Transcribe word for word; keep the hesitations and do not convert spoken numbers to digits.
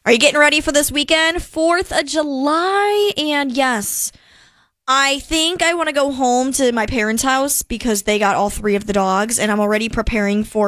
Are you getting ready for this weekend? fourth of July. And yes, I think I want to go home to my parents' house because they got all three of the dogs, and I'm already preparing for